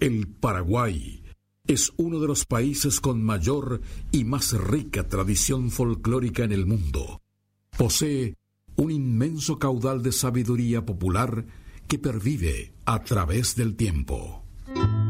El Paraguay es uno de los países con mayor y más rica tradición folclórica en el mundo. Posee un inmenso caudal de sabiduría popular que pervive a través del tiempo.